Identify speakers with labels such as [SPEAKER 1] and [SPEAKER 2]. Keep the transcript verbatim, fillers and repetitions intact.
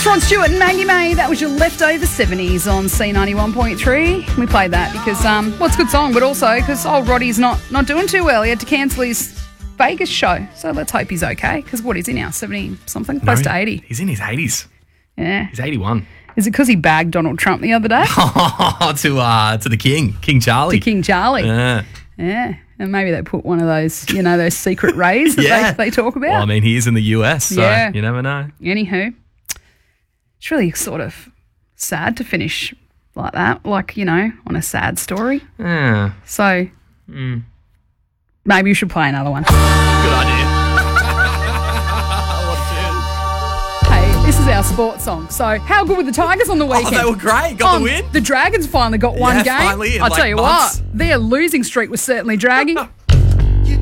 [SPEAKER 1] Rod Stewart and Maggie May. That was your leftover seventies on C ninety-one point three. We played that because, um, well, it's a good song, but also because old Roddy's not, not doing too well. He had to cancel his Vegas show. So let's hope he's okay because what is he now, seventy-something? Close
[SPEAKER 2] No,
[SPEAKER 1] to eighty.
[SPEAKER 2] He's in his eighties.
[SPEAKER 1] Yeah.
[SPEAKER 2] He's eighty-one.
[SPEAKER 1] Is it because he bagged Donald Trump the other day?
[SPEAKER 2] to uh, to the king, King Charlie.
[SPEAKER 1] To King Charlie.
[SPEAKER 2] Yeah.
[SPEAKER 1] Yeah. And maybe they put one of those, you know, those secret rays that
[SPEAKER 2] Yeah.
[SPEAKER 1] they, they talk about.
[SPEAKER 2] Well, I mean, he is in the U S, so
[SPEAKER 1] Yeah.
[SPEAKER 2] you never know.
[SPEAKER 1] Anywho, it's really sort of sad to finish like that, like, you know, on a sad story.
[SPEAKER 2] Yeah.
[SPEAKER 1] So maybe you should play another one.
[SPEAKER 2] Good idea. What a tune.
[SPEAKER 1] Hey, this is our sports song. So how good were the Tigers on the weekend?
[SPEAKER 2] Oh, they were great. Got
[SPEAKER 1] Um,
[SPEAKER 2] the win.
[SPEAKER 1] The Dragons finally got one
[SPEAKER 2] Yeah,
[SPEAKER 1] game.
[SPEAKER 2] finally, in
[SPEAKER 1] I'll
[SPEAKER 2] like
[SPEAKER 1] tell you
[SPEAKER 2] months.
[SPEAKER 1] what, their losing streak was certainly dragging.